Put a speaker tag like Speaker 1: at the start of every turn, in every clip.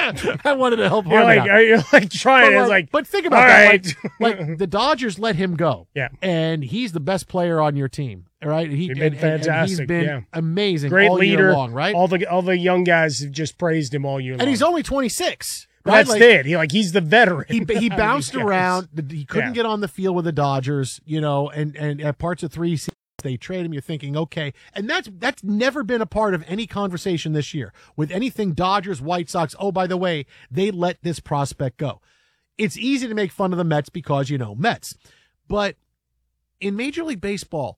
Speaker 1: I wanted to help
Speaker 2: You're
Speaker 1: Harmon out.
Speaker 2: you're like trying. It's like,
Speaker 1: but think about
Speaker 2: all
Speaker 1: that.
Speaker 2: right.
Speaker 1: Like the Dodgers let him go.
Speaker 2: Yeah.
Speaker 1: And he's the best player on your team. All right. He's
Speaker 2: been fantastic.
Speaker 1: And he's been amazing.
Speaker 2: Great
Speaker 1: all
Speaker 2: leader.
Speaker 1: year long, right?
Speaker 2: All the young guys have just praised him all year long.
Speaker 1: And he's only 26.
Speaker 2: Right? That's it. He's the veteran.
Speaker 1: He bounced around. He couldn't get on the field with the Dodgers, and at parts of 3 seasons they trade him. You're thinking, okay, and that's never been a part of any conversation this year with anything Dodgers, White Sox. Oh, by the way, they let this prospect go. It's easy to make fun of the Mets because Mets, but in Major League Baseball,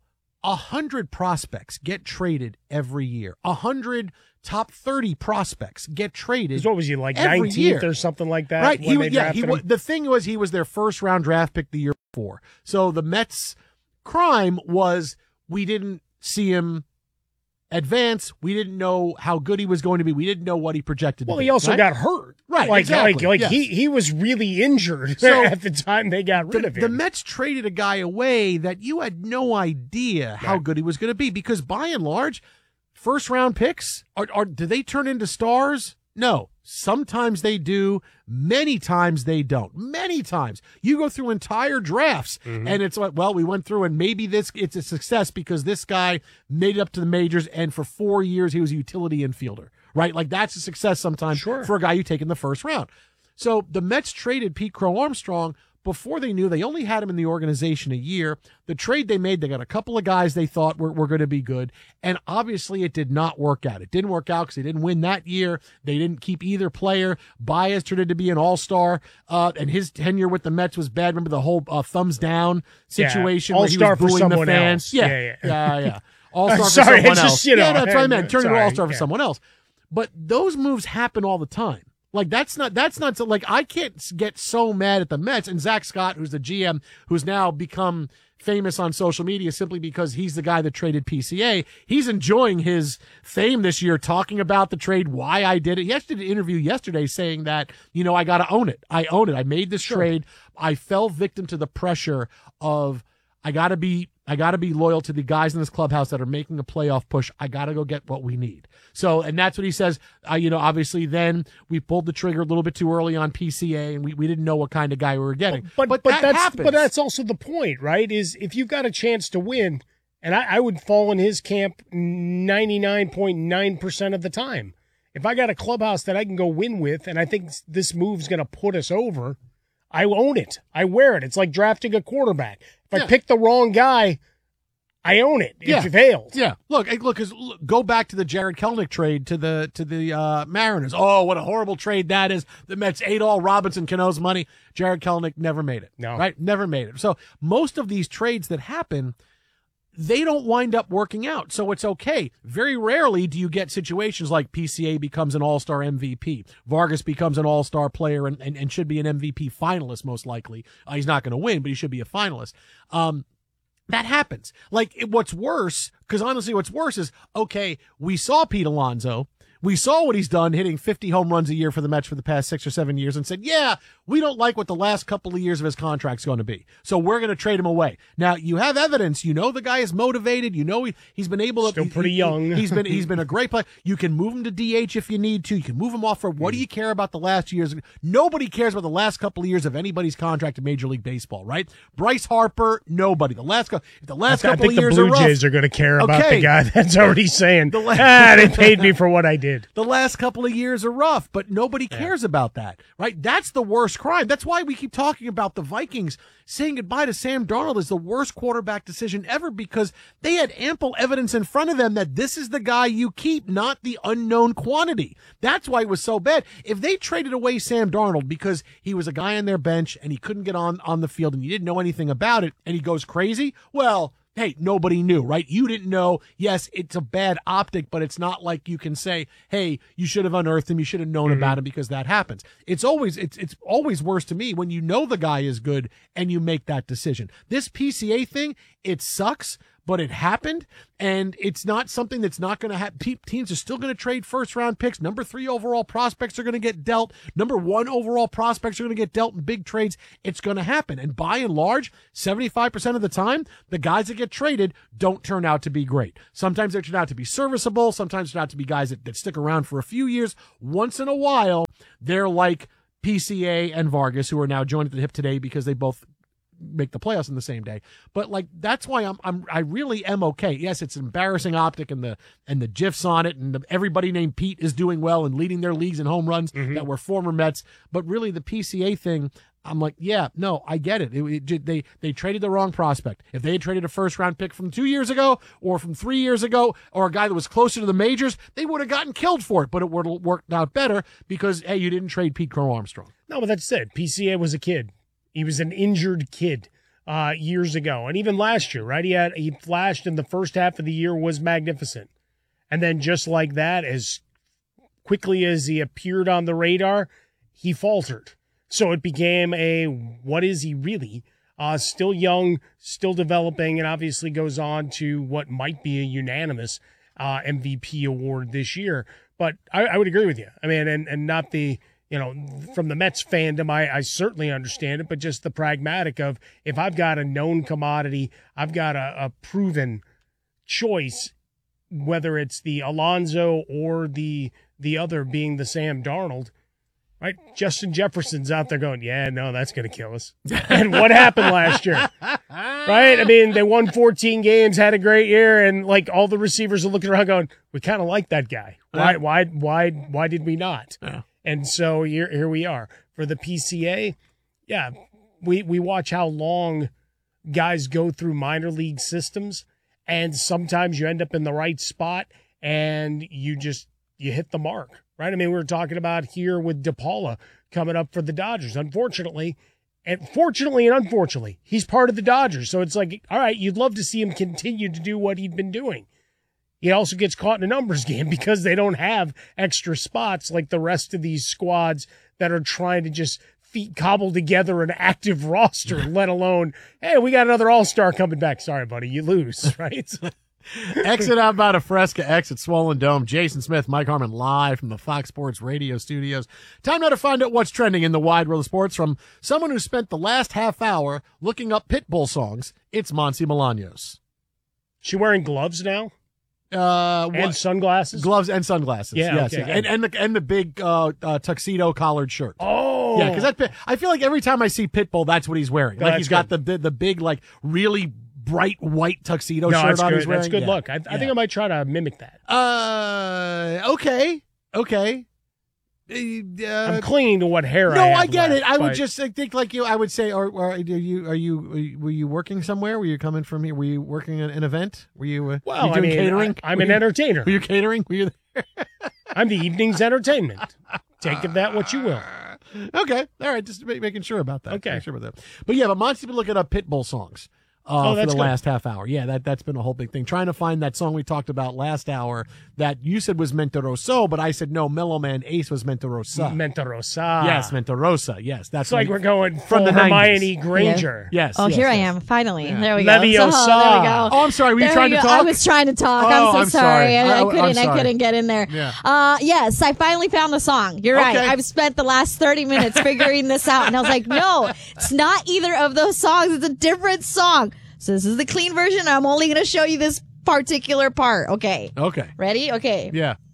Speaker 1: 100 prospects get traded every year. 100 top 30 prospects get traded.
Speaker 2: What was he, like
Speaker 1: every
Speaker 2: 19th
Speaker 1: year.
Speaker 2: Or something like that?
Speaker 1: Right.
Speaker 2: Him?
Speaker 1: The thing was, he was their first round draft pick the year before. So the Mets' crime was we didn't see him advance. We didn't know how good he was going to be. We didn't know what he projected to be.
Speaker 2: Well, he also got hurt.
Speaker 1: Right,
Speaker 2: exactly.
Speaker 1: Yes.
Speaker 2: He was really injured at the time they got rid of him.
Speaker 1: The Mets traded a guy away that you had no idea how good he was going to be because by and large, first-round picks, do they turn into stars? No. Sometimes they do. Many times they don't. Many times. You go through entire drafts, and it's like, well, we went through, and maybe it's a success because this guy made it up to the majors, and for 4 years he was a utility infielder, right? Like, that's a success sometimes for a guy you take in the first round. So the Mets traded Pete Crow Armstrong before they knew. They only had him in the organization a year. The trade they made, they got a couple of guys they thought were going to be good, and obviously it did not work out. It didn't work out because they didn't win that year. They didn't keep either player. Baez turned into be an all-star, and his tenure with the Mets was bad. Remember the whole thumbs down situation where he was booing the fans? Yeah. All-star for someone else. That's what I meant. Turn into all-star for someone else. But those moves happen all the time. Like, that's not so, like, I can't get so mad at the Mets and Zach Scott, who's the GM, who's now become famous on social media simply because he's the guy that traded PCA. He's enjoying his fame this year, talking about the trade, why I did it. He actually did an interview yesterday saying that, I got to own it. I own it. I made this trade. I fell victim to the pressure of, I got to be loyal to the guys in this clubhouse that are making a playoff push. I got to go get what we need. So, and that's what he says. Obviously then we pulled the trigger a little bit too early on PCA and we didn't know what kind of guy we were getting. But that's
Speaker 2: also the point, right? Is if you've got a chance to win, and I would fall in his camp 99.9% of the time. If I got a clubhouse that I can go win with, and I think this move's going to put us over, I own it. I wear it. It's like drafting a quarterback. If I pick the wrong guy, I own it. It fails.
Speaker 1: Yeah. Look, go back to the Jared Kelenic trade to the Mariners. Oh, what a horrible trade that is. The Mets ate all Robinson Cano's money. Jared Kelenic never made it.
Speaker 2: No.
Speaker 1: Right? Never made it. So most of these trades that happen, they don't wind up working out. So it's okay. Very rarely do you get situations like PCA becomes an all-star MVP. Vargas becomes an all-star player and should be an MVP finalist most likely. He's not going to win, but he should be a finalist. That happens. What's worse, because honestly what's worse is, okay, we saw Pete Alonso. We saw what he's done, hitting 50 home runs a year for the Mets for the past 6 or 7 years, and said, yeah, we don't like what the last couple of years of his contract's going to be. So we're going to trade him away. Now, you have evidence. The guy is motivated. He's been able to.
Speaker 2: Still pretty young.
Speaker 1: He's been a great player. You can move him to DH if you need to. You can move him off for what do you care about the last years? Nobody cares about the last couple of years of anybody's contract in Major League Baseball, right? Bryce Harper, nobody. If the last couple of years are rough.
Speaker 2: I think the Blue Jays are going to care about the guy that's already saying, they paid me for what I did.
Speaker 1: The last couple of years are rough, but nobody cares about that, right? That's the worst crime. That's why we keep talking about the Vikings saying goodbye to Sam Darnold is the worst quarterback decision ever because they had ample evidence in front of them that this is the guy you keep, not the unknown quantity. That's why it was so bad. If they traded away Sam Darnold because he was a guy on their bench and he couldn't get on the field and you didn't know anything about it and he goes crazy, well, hey, nobody knew, right? You didn't know. Yes, it's a bad optic, but it's not like you can say, hey, you should have unearthed him. You should have known about him because that happens. It's always worse to me when you know the guy is good and you make that decision. This PCA thing, it sucks, but it happened, and it's not something that's not going to happen. Teams are still going to trade first-round picks. Number 3 overall prospects are going to get dealt. Number 1 overall prospects are going to get dealt in big trades. It's going to happen, and by and large, 75% of the time, the guys that get traded don't turn out to be great. Sometimes they turn out to be serviceable. Sometimes they turn out to be guys that stick around for a few years. Once in a while, They're like PCA and Vargas, who are now joined at the hip today because they both make the playoffs in the same day. But like, that's why I really am okay. Yes, it's an embarrassing optic and the GIFs on it, and everybody named Pete is doing well and leading their leagues in home runs that were former Mets. But really, the PCA thing, I'm like, yeah, no, I get it. They traded the wrong prospect. If they had traded a first-round pick from 2 years ago or from 3 years ago, or a guy that was closer to the majors, they would have gotten killed for it. But it would have worked out better because, hey, you didn't trade Pete Crow Armstrong.
Speaker 2: No, but that's it. PCA was a kid. He was an injured kid years ago. And even last year, right? He flashed in the first half of the year, was magnificent. And then just like that, as quickly as he appeared on the radar, he faltered. So it became what is he really? Still young, still developing, and obviously goes on to what might be a unanimous MVP award this year. But I would agree with you. I mean, and not the, from the Mets fandom, I certainly understand it, but just the pragmatic of, if I've got a known commodity, I've got a proven choice, whether it's the Alonso or the other being the Sam Darnold, right? Justin Jefferson's out there going, yeah, no, that's going to kill us. And what happened last year? Right? I mean, they won 14 games, had a great year, and like all the receivers are looking around going, we kind of like that guy. Why did we not?
Speaker 1: Yeah.
Speaker 2: And so here we are. For the PCA, yeah, we watch how long guys go through minor league systems, and sometimes you end up in the right spot and you hit the mark, right? I mean, we were talking about here with DePaula coming up for the Dodgers. Fortunately and unfortunately, he's part of the Dodgers. So it's like, all right, you'd love to see him continue to do what he'd been doing. He also gets caught in a numbers game because they don't have extra spots like the rest of these squads that are trying to just cobble together an active roster, let alone, hey, we got another all-star coming back. Sorry, buddy, you lose, right?
Speaker 1: Exit out about a Fresca, exit Swollen Dome. Jason Smith, Mike Harmon, live from the Fox Sports Radio studios. Time now to find out what's trending in the wide world of sports from someone who spent the last half hour looking up Pitbull songs. It's Monty Bolaños.
Speaker 2: She wearing gloves now? And sunglasses?
Speaker 1: Gloves and sunglasses.
Speaker 2: Yeah,
Speaker 1: yes,
Speaker 2: okay,
Speaker 1: yeah. And the big tuxedo collared shirt.
Speaker 2: Oh,
Speaker 1: yeah, because I feel like every time I see Pitbull, that's what he's wearing. Like he's got the big, like, really bright white tuxedo shirt on. He's wearing.
Speaker 2: That's good look. I think I might try to mimic that.
Speaker 1: Okay.
Speaker 2: I'm clinging to what hair I have.
Speaker 1: No, I get
Speaker 2: left,
Speaker 1: it. I would just think like you. I would say, or were you working somewhere? Were you coming from here? Were you working an event? Were you?
Speaker 2: Well,
Speaker 1: doing catering?
Speaker 2: I'm an entertainer.
Speaker 1: Were you catering? Were you there?
Speaker 2: I'm the evening's entertainment. Take of that what you will.
Speaker 1: Okay, all right. Just making sure about that.
Speaker 2: Okay,
Speaker 1: sure about that. But yeah, but Monty's been looking up Pitbull songs. For the last half hour. Yeah, that's been a whole big thing. Trying to find that song we talked about last hour that you said was Mentiroso, but I said no, Mellow Man Ace was Mentirosa.
Speaker 2: Mentirosa.
Speaker 1: Yes, Mentirosa. Yes, that's
Speaker 2: it's like we're going from the Hermione 90s. Granger.
Speaker 1: Yeah. Yes.
Speaker 3: Oh,
Speaker 1: yes,
Speaker 3: here
Speaker 1: yes.
Speaker 3: I am. Finally.
Speaker 1: Yeah.
Speaker 3: There we go.
Speaker 2: Leviosa.
Speaker 3: There we go.
Speaker 1: Oh, I'm sorry. Were you trying to talk?
Speaker 3: I was trying to talk. I'm so sorry. I couldn't get in there.
Speaker 1: Yeah.
Speaker 3: Yes, I finally found the song. You're right. I've spent the last 30 minutes figuring this out, and I was like, no, it's not either of those songs. It's a different song. So this is the clean version. I'm only going to show you this particular part. Okay.
Speaker 1: Okay.
Speaker 3: Ready? Okay.
Speaker 1: Yeah.